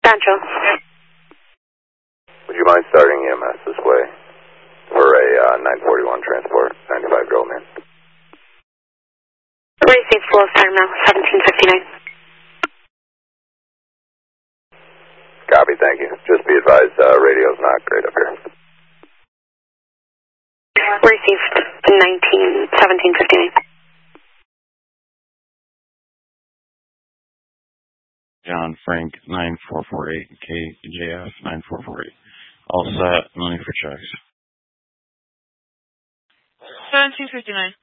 Central. Would you mind starting EMS this way for a 941 transport, 95 Girl Man? Received flow start now, 1759. Copy, thank you. Just be advised, radio's not great up here. Received 1759. John Frank 9448, KJF 9448. All set, money for checks. 1759.